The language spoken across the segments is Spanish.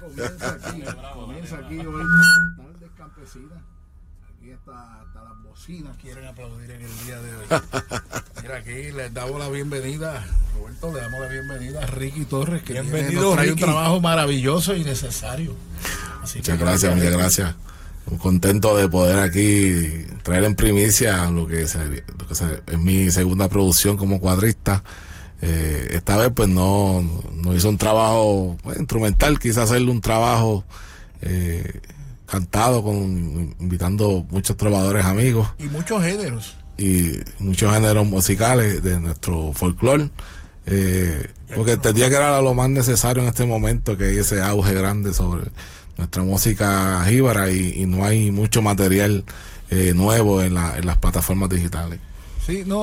comienza aquí hoy Tardes Campesinas. Aquí hasta las bocinas quieren aplaudir en el día de hoy. Mira, aquí les damos la bienvenida, Roberto, le damos la bienvenida a Ricky Torres, que nos trae un trabajo maravilloso y necesario. Así muchas gracias. Muy contento de poder aquí traer en primicia lo que es mi segunda producción como cuadrista. Esta vez pues no hizo un trabajo instrumental, quise hacerle un trabajo cantado, invitando muchos trovadores amigos y muchos géneros musicales de nuestro folclore, porque entendía que era lo más necesario en este momento, que hay ese auge grande sobre nuestra música jíbara y no hay mucho material nuevo en las plataformas digitales. Sí, no,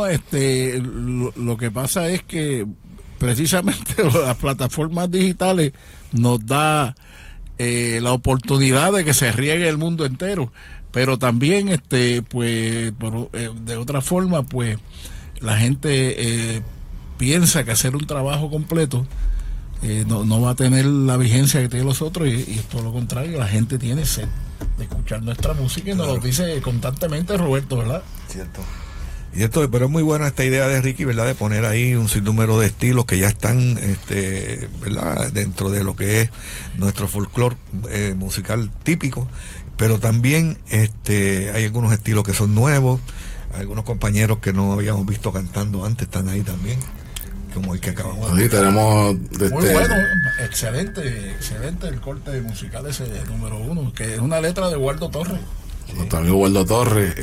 lo que pasa es que precisamente las plataformas digitales nos da la oportunidad de que se riegue el mundo entero, pero también pues de otra forma pues la gente piensa que hacer un trabajo completo no va a tener la vigencia que tienen los otros, y es todo lo contrario. La gente tiene sed de escuchar nuestra música y nos lo dice constantemente Roberto, ¿verdad? Cierto. Pero es muy buena esta idea de Ricky, ¿verdad? De poner ahí un sinnúmero de estilos que ya están, ¿verdad? Dentro de lo que es nuestro folclore musical típico, pero también hay algunos estilos que son nuevos, algunos compañeros que no habíamos visto cantando antes están ahí también, como el que acabamos de ver. Tenemos muy bueno, excelente el corte musical ese número 1, que es una letra de Waldo Torres. Nuestro amigo Waldo Torres,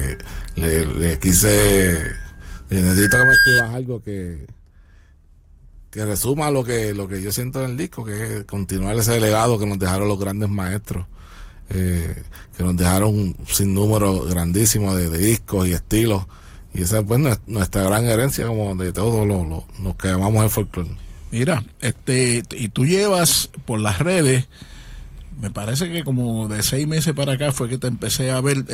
le quise, necesito que me escribas algo que resuma lo que yo siento en el disco, que es continuar ese legado que nos dejaron los grandes maestros, que nos dejaron un sinnúmero grandísimo de discos y estilos, y esa es pues nuestra gran herencia, como de todos los que amamos el folclore. Mira, y tú llevas por las redes, me parece que como de 6 meses para acá fue que te empecé a ver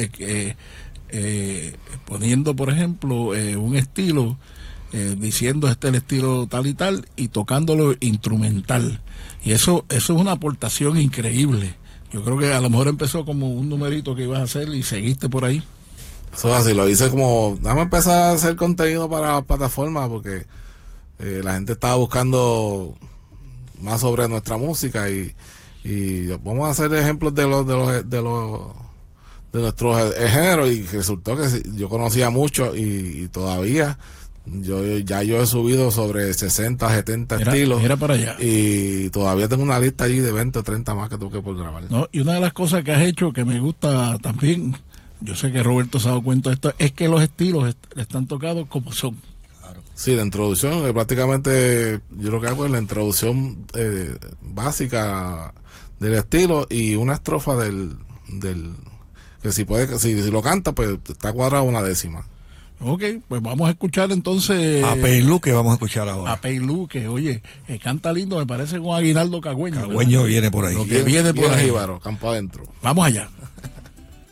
poniendo, por ejemplo, un estilo, diciendo este es el estilo tal y tal, y tocándolo instrumental. Y eso es una aportación increíble. Yo creo que a lo mejor empezó como un numerito que ibas a hacer y seguiste por ahí. Eso es así, lo hice como, dame empezar a hacer contenido para las plataformas, porque la gente estaba buscando más sobre nuestra música y vamos a hacer ejemplos de nuestros géneros, y resultó que yo conocía mucho y todavía yo he subido sobre 60, 70 estilos. Mira para allá. Y todavía tengo una lista allí de 20 o 30 más que tengo que por grabar. No, y una de las cosas que has hecho que me gusta también, yo sé que Roberto se ha dado cuenta de esto, es que los estilos están tocados como son. Sí, la introducción, prácticamente yo lo que hago es la introducción básica del estilo y una estrofa del que si lo canta, pues está cuadrada una décima. Ok, pues vamos a escuchar entonces a Peilú, que vamos a escuchar ahora. A Peilú, que oye, canta lindo, me parece con Aguinaldo Cagüeño. Cagüeño viene por ahí. Lo que viene por ahí. Jíbaro, campo adentro. Vamos allá.